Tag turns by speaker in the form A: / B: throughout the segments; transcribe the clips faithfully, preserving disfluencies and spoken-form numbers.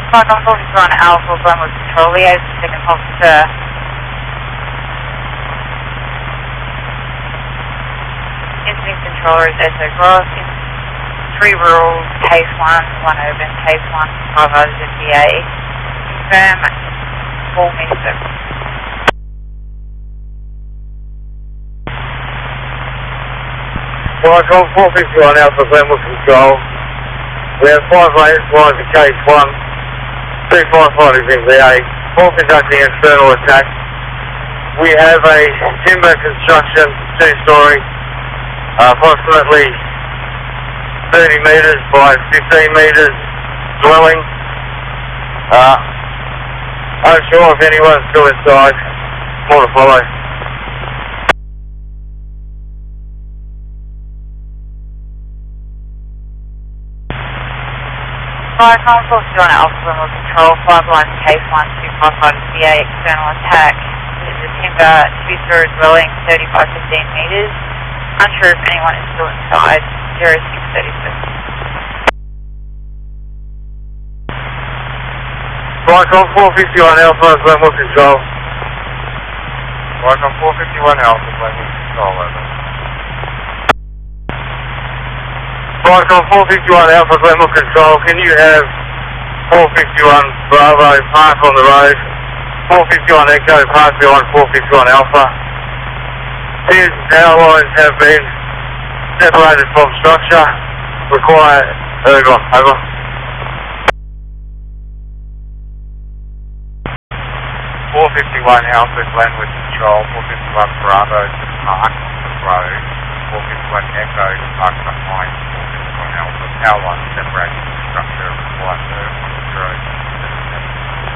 A: Falcon four fifty-one Alpha, Glenwood Control, liaise with second officer. Incident controller is Esso Gross. Three rural, case one, one urban, case one, five others F D A. Confirm, full mister.
B: Falcon four fifty-one Alpha, Glenwood Control. We have five lanes, one to case one. Two firefighters in V A, all conducting external attack. We have a timber construction, two-storey, uh, approximately thirty metres by fifteen metres dwelling. Uh, unsure if anyone's still inside. More to follow.
A: Falcon four fifty-one Alpha, Glenwood Control, five lines, case one, two firefighters V A, external attack. This is a timber, two-story dwelling, thirty by fifteen metres. Unsure if anyone is still inside. zero six thirty-six.
B: Falcon four fifty-one Alpha, Glenwood Control.
C: Falcon four fifty-one Alpha, Glenwood Control, over.
B: Falcon four fifty-one Alpha, Glenwood Control. Can you have four fifty-one Bravo park on the road? four fifty-one Echo park behind four fifty-one Alpha. His power lines have been separated from structure. Require ergon. Over.
C: four fifty-one Alpha, Glenwood Control, four fifty-one Bravo to park on the road, four fifty-one Echo to park behind four fifty-one Alpha, power line separated from structure, require ergon, zero seven seven.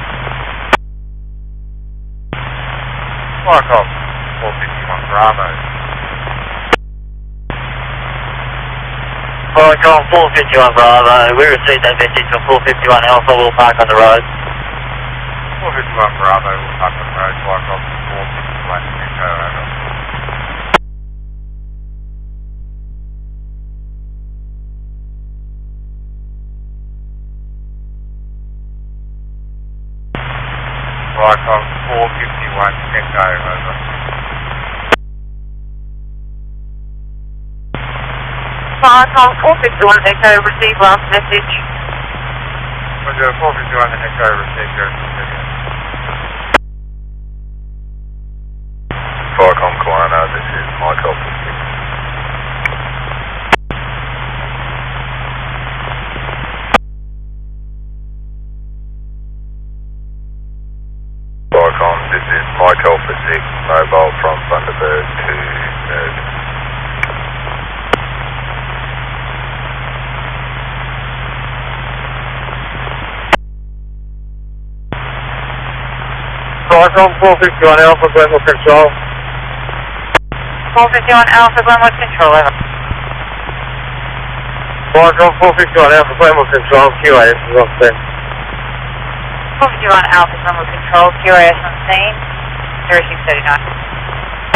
C: Falcon four fifty-one Bravo.
B: Falcon four fifty-one Bravo, we received that message from four fifty-one Alpha, we'll park on the road.
C: four fifty-one Bravo will park on the road, Falcon four fifty-one Echo, over. Falcon four fifty-one Echo, over.
A: Falcon four fifty-one Echo, receive last message.
C: Roger, four fifty-one Echo, receive your message. Falcon Coroner, this is Michael. Falcon, this is Michael for six, mobile from Thunderbird to Nerd.
B: Falcon four fifty-one Alpha, Glenwood Control.
A: four fifty-one Alpha, Glenwood Control, over.
B: Falcon four fifty-one Alpha, Glenwood Control, Q A S is on scene.
A: four fifty-one Alpha, Glenwood Control, Q A S on scene, zero six thirty-nine.